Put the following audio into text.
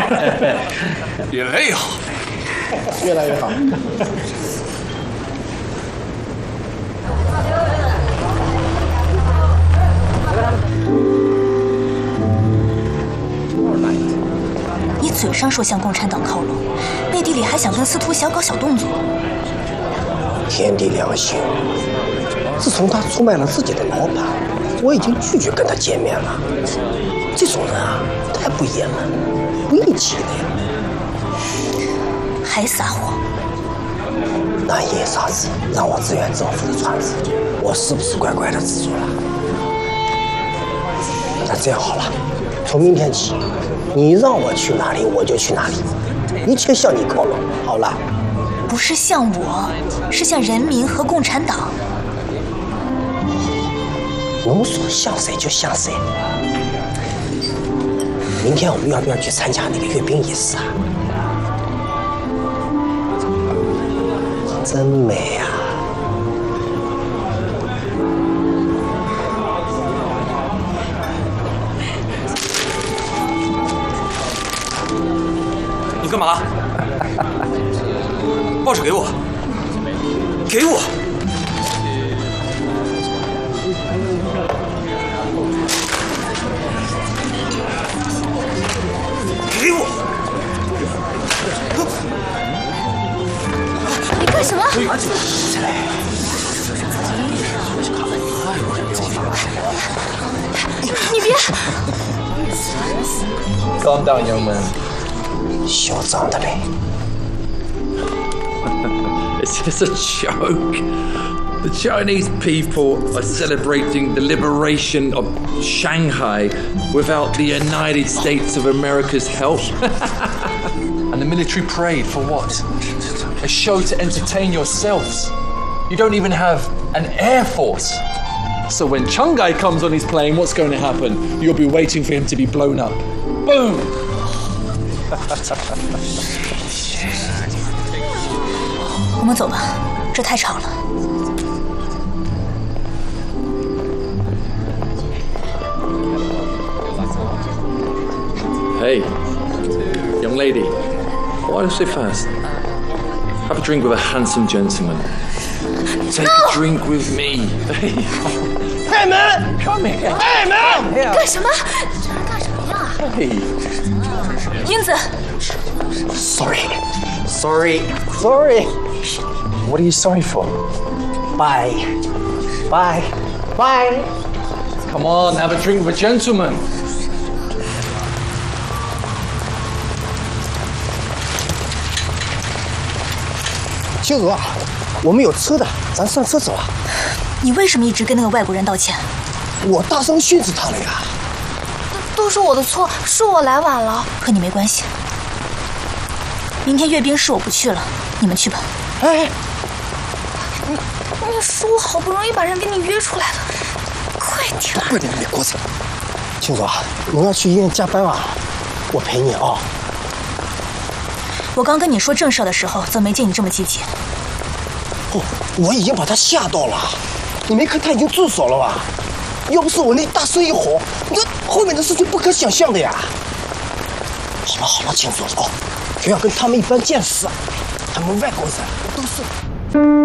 越来越好， 越来越好。 你嘴上说向共产党靠拢，背地里还想跟司徒想搞小动作。 天地良心，自从他出卖了自己的老板，我已经拒绝跟他见面了。这种人啊，太不也门，不义气的呀！ 还撒谎！ 那印啥子让我自愿政府的传子，我是不是乖乖的资助了？那这样好了，从明天起，你让我去哪里我就去哪里，一切向你靠拢，好了。 不是向我，是向人民和共产党。 侬说向谁就向谁。明天我们要不要去参加那个阅兵仪式啊？真美啊！ 你干嘛？报纸给我，给我！给我！ 你干什么？你别！ Calm down, young man. 嚣张的嘞！ It's just a joke. The Chinese people are celebrating the liberation of Shanghai without the United States of America's help. And the military parade for what? A show to entertain yourselves. You don't even have an air force. So when Chungai comes on his plane, what's going to happen? You'll be waiting for him to be blown up. Boom! 我们走吧，这太吵了。 Hey, young lady, why don't you sit fast? Have a drink with a handsome gentleman. Take a drink with me. 开门！ Come here. 开门！ 干什么？这是干什么呀？ Hey. 英子 Sorry. What are you sorry for? Bye. Come on, have a drink with a gentleman. 秀茹啊，我们有车的，咱上车走啊。 你为什么一直跟那个外国人道歉？ 我大声训斥他了呀。 都是我的错，是我来晚了，和你没关系。明天阅兵式我不去了，你们去吧。 哎， 你说我好不容易把人给你约出来了，快点！ 快点，别聒噪。秀茹啊，侬要去医院加班啊，我陪你啊。 我刚跟你说正事的时候，怎么没见你这么积极？ 哦，我已经把他吓到了，你没看他已经住手了吧？要不是我那大声一吼，这后面的事情不可想象的呀。好了，清楚了哦，不要跟他们一般见识，他们外国人都是。